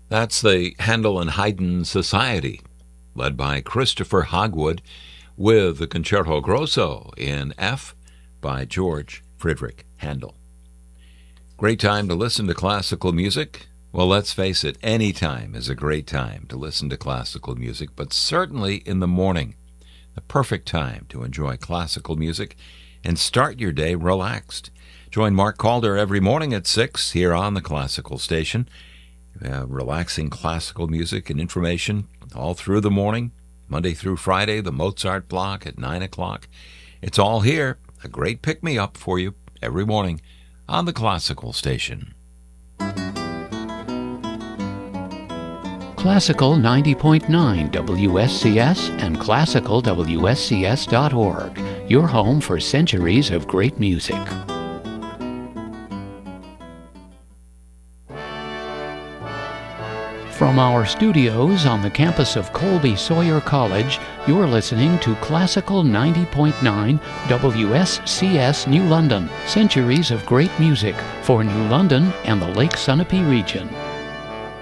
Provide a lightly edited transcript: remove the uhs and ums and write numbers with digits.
That's the Handel and Haydn Society, led by Christopher Hogwood, with the Concerto Grosso in F by George Friedrich Handel. Great time to listen to classical music. Well, let's face it, any time is a great time to listen to classical music, but certainly in the morning, the perfect time to enjoy classical music and start your day relaxed. Join Mark Calder every morning at 6 here on the Classical Station. Relaxing classical music and information all through the morning, Monday through Friday, the Mozart block at 9 o'clock. It's all here, a great pick-me-up for you every morning on the Classical Station. Classical 90.9 WSCS and classicalwscs.org, your home for centuries of great music. From our studios on the campus of Colby Sawyer College, you're listening to Classical 90.9 WSCS New London, centuries of great music for New London and the Lake Sunapee region.